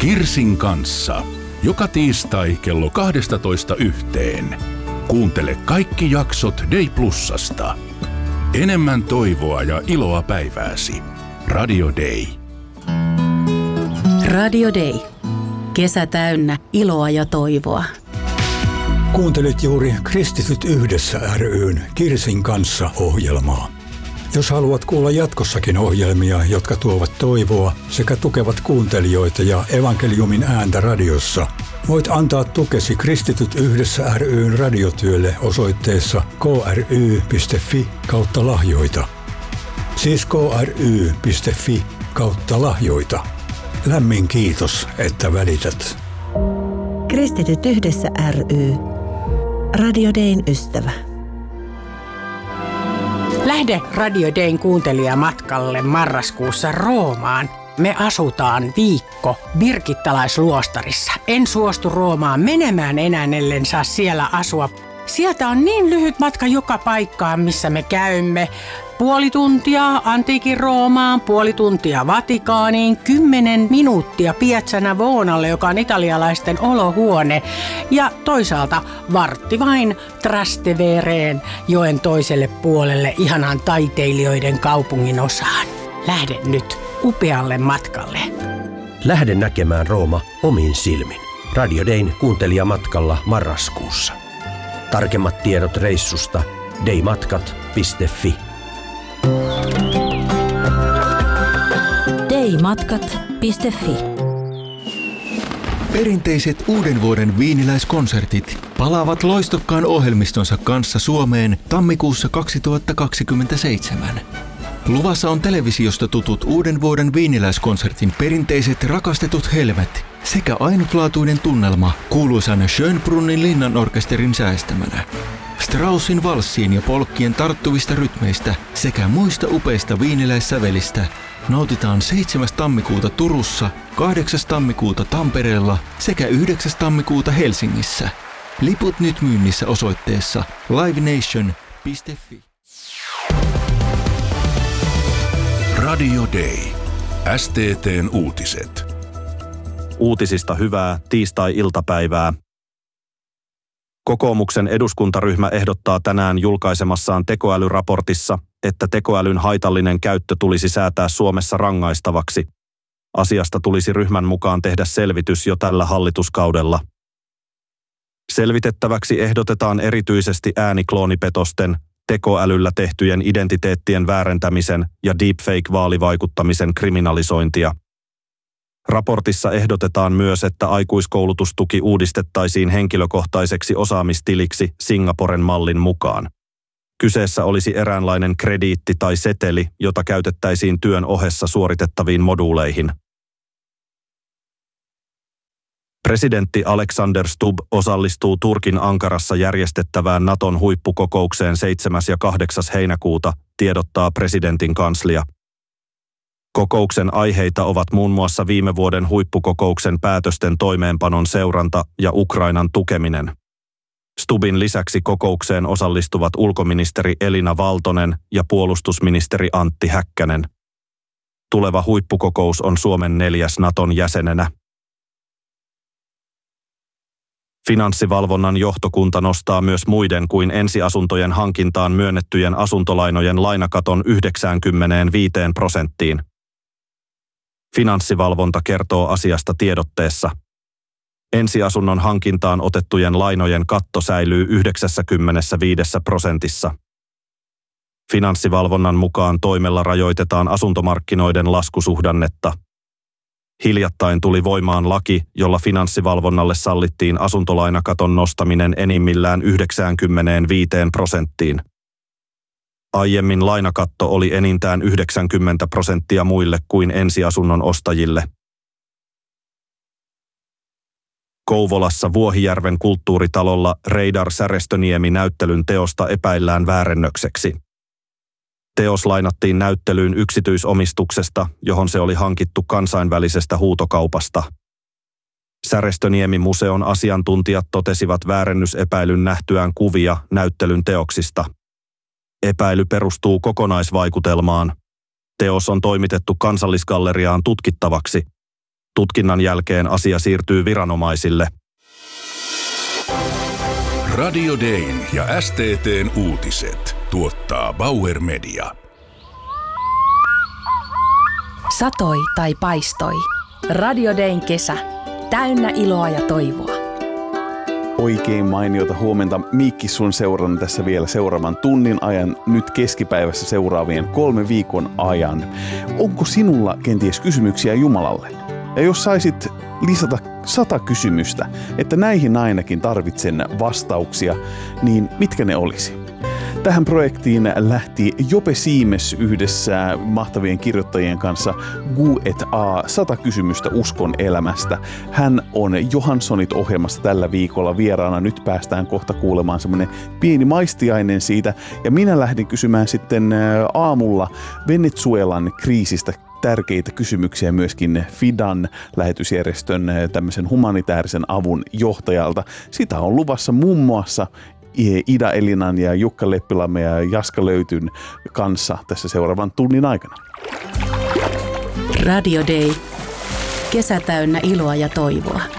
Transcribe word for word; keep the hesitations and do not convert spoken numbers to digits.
Kirsin kanssa. Joka tiistai kello kaksitoista yhteen. Kuuntele kaikki jaksot Day Plusasta. Enemmän toivoa ja iloa päivääsi. Radio Day. Radio Day. Kesä täynnä iloa ja toivoa. Kuuntelit juuri Kristityt yhdessä ry:n Kirsin kanssa -ohjelmaa. Jos haluat kuulla jatkossakin ohjelmia, jotka tuovat toivoa sekä tukevat kuuntelijoita ja evankeliumin ääntä radiossa, voit antaa tukesi Kristityt yhdessä ry:n radiotyölle osoitteessa kry.fi kautta lahjoita. Siis kry.fi kautta lahjoita. Lämmin kiitos, että välität. Kristityt yhdessä ry. Radio Dayn ystävä. Lähde Radio Dayn kuuntelijamatkalle marraskuussa Roomaan. Me asutaan viikko birgittalaisluostarissa. En suostu Roomaan menemään enää, ellen saa siellä asua. Sieltä on niin lyhyt matka joka paikkaan, missä me käymme. Puoli tuntia antiikin Roomaan, puoli tuntia Vatikaaniin, kymmenen minuuttia Piazza Navonalle, joka on italialaisten olohuone. Ja toisaalta vartti vain Trastevereen, joen toiselle puolelle, ihanaan taiteilijoiden kaupungin osaan. Lähde nyt upealle matkalle. Lähde näkemään Rooma omin silmin. Radio Dayn kuuntelijamatkalla marraskuussa. Tarkemmat tiedot reissusta daymatkat piste fi. daymatkat piste fi. Perinteiset uuden vuoden viiniläiskonsertit palaavat loistokkaan ohjelmistonsa kanssa Suomeen tammikuussa kaksituhattakaksikymmentäseitsemän. Luvassa on televisiosta tutut uuden vuoden viiniläiskonsertin perinteiset rakastetut helmet sekä ainutlaatuinen tunnelma kuuluisan Schönbrunnin linnanorkesterin säästämänä. Straussin valssiin ja polkkien tarttuvista rytmeistä sekä muista upeista viiniläissävelistä nautitaan seitsemäs tammikuuta Turussa, kahdeksas tammikuuta Tampereella sekä yhdeksäs tammikuuta Helsingissä. Liput nyt myynnissä osoitteessa livenation piste fi. Radio Day. S T T:n uutiset. Uutisista hyvää tiistai-iltapäivää. Kokoomuksen eduskuntaryhmä ehdottaa tänään julkaisemassaan tekoälyraportissa, että tekoälyn haitallinen käyttö tulisi säätää Suomessa rangaistavaksi. Asiasta tulisi ryhmän mukaan tehdä selvitys jo tällä hallituskaudella. Selvitettäväksi ehdotetaan erityisesti äänikloonipetosten, tekoälyllä tehtyjen identiteettien väärentämisen ja deepfake-vaalivaikuttamisen kriminalisointia. Raportissa ehdotetaan myös, että aikuiskoulutustuki uudistettaisiin henkilökohtaiseksi osaamistiliksi Singaporen mallin mukaan. Kyseessä olisi eräänlainen krediitti tai seteli, jota käytettäisiin työn ohessa suoritettaviin moduuleihin. Presidentti Alexander Stubb osallistuu Turkin Ankarassa järjestettävään Naton huippukokoukseen seitsemäs ja kahdeksas heinäkuuta, tiedottaa presidentin kanslia. Kokouksen aiheita ovat muun muassa viime vuoden huippukokouksen päätösten toimeenpanon seuranta ja Ukrainan tukeminen. Stubbin lisäksi kokoukseen osallistuvat ulkoministeri Elina Valtonen ja puolustusministeri Antti Häkkänen. Tuleva huippukokous on Suomen neljäs Naton jäsenenä. Finanssivalvonnan johtokunta nostaa myös muiden kuin ensiasuntojen hankintaan myönnettyjen asuntolainojen lainakaton yhdeksänkymmentäviisi prosenttiin. Finanssivalvonta kertoo asiasta tiedotteessa. Ensiasunnon hankintaan otettujen lainojen katto säilyy yhdeksänkymmentäviisi prosentissa. Finanssivalvonnan mukaan toimella rajoitetaan asuntomarkkinoiden laskusuhdannetta. Hiljattain tuli voimaan laki, jolla finanssivalvonnalle sallittiin asuntolainakaton nostaminen enimmillään yhdeksänkymmentäviisi prosenttiin. Aiemmin lainakatto oli enintään yhdeksänkymmentä prosenttia muille kuin ensiasunnon ostajille. Kouvolassa Vuohijärven kulttuuritalolla Reidar Särestöniemi näyttelyn teosta epäillään väärennökseksi. Teos lainattiin näyttelyyn yksityisomistuksesta, johon se oli hankittu kansainvälisestä huutokaupasta. Särestöniemi-museon asiantuntijat totesivat väärennysepäilyn nähtyään kuvia näyttelyn teoksista. Epäily perustuu kokonaisvaikutelmaan. Teos on toimitettu Kansallisgalleriaan tutkittavaksi. Tutkinnan jälkeen asia siirtyy viranomaisille. Radio Dayn ja S T T:n uutiset tuottaa Bauer Media. Satoi tai paistoi. Radio Dayn kesä. Täynnä iloa ja toivoa. Oikein mainiota huomenta. Miikki sun seurannut tässä vielä seuraavan tunnin ajan, nyt keskipäivässä seuraavien kolme viikon ajan. Onko sinulla kenties kysymyksiä Jumalalle? Ja jos saisit lisätä sata kysymystä, että näihin ainakin tarvitsen vastauksia, niin mitkä ne olisi? Tähän projektiin lähti Jope Siimes yhdessä mahtavien kirjoittajien kanssa Gu et A sata kysymystä uskon elämästä. Hän on Johanssonit-ohjelmassa tällä viikolla vieraana. Nyt päästään kohta kuulemaan semmoinen pieni maistiainen siitä. Ja minä lähdin kysymään sitten aamulla Venezuelan kriisistä tärkeitä kysymyksiä myöskin Fidan lähetysjärjestön tämmöisen humanitaarisen avun johtajalta. Sitä on luvassa muun muassa Ida Elinan ja Jukka Leppilamme ja Jaska Löytyn kanssa tässä seuraavan tunnin aikana. Radio Day. Kesä täynnä iloa ja toivoa.